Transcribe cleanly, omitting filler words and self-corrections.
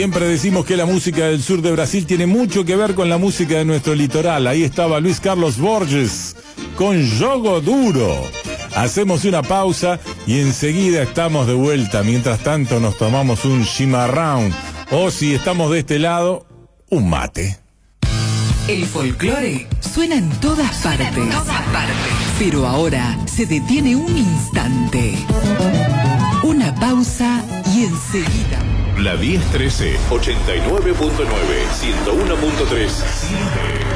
Siempre decimos que la música del sur de Brasil tiene mucho que ver con la música de nuestro litoral. Ahí estaba Luis Carlos Borges con Jogo Duro. Hacemos una pausa y enseguida estamos de vuelta. Mientras tanto nos tomamos un chimarrón o, si estamos de este lado, un mate. El folclore suena en todas partes. Pero ahora se detiene un instante. Una pausa y enseguida. La 1013, 89.9, 101.3, 7.